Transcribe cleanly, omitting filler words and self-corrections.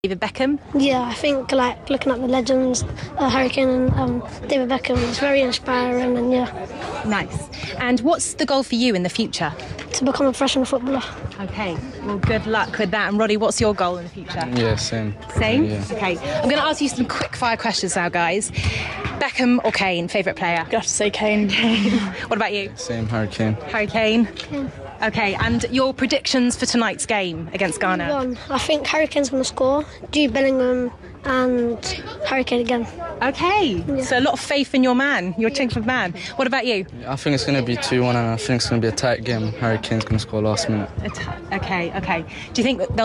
David Beckham? Yeah, I think looking at the legends, Harry Kane and David Beckham, is very inspiring, and Nice. And what's the goal for you in the future? to become a professional footballer. Okay, well, good luck with that. And Roddy, what's your goal in the future? Yeah, same. Same? Yeah. Okay, I'm going to ask you some quick fire questions now, guys. Beckham or Kane, favourite player? You have to say Kane. What about you? Same, Harry Kane. Harry Kane? Okay, and your predictions for tonight's game against Ghana? I think Harry Kane's going to score, Jude Bellingham and Harry Kane again. Okay, so a lot of faith in your man, your Chingford man. What about you? I think it's going to be 2-1 and I think it's going to be a tight game. Harry Kane's going to score last minute. Okay. Do you think that they'll